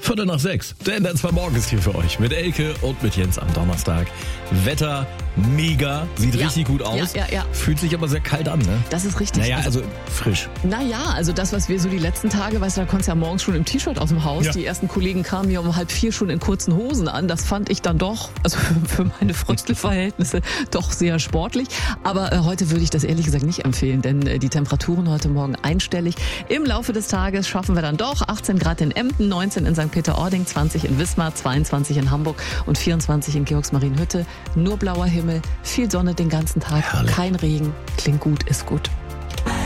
5:45. Der Dance war morgens hier für euch mit Elke und mit Jens am Donnerstag. Wetter mega, sieht richtig gut aus. Ja. Fühlt sich aber sehr kalt an, ne? Das ist richtig. Naja, also frisch. Naja, also das, was wir so die letzten Tage, weißt du, da konntest du ja morgens schon im T-Shirt aus dem Haus. Ja. Die ersten Kollegen kamen mir um 3:30 schon in kurzen Hosen an. Das fand ich dann doch, also für meine Fröstelverhältnisse, doch sehr sportlich. Aber heute würde ich das ehrlich gesagt nicht empfehlen, denn die Temperaturen heute Morgen einstellig. Im Laufe des Tages schaffen wir dann doch 18 Grad in Emden, 19 in St. Peter-Ording, 20 in Wismar, 22 in Hamburg und 24 in Georgsmarienhütte. Nur blauer Himmel, viel Sonne den ganzen Tag, Herrlich. kein Regen. Klingt gut, ist gut.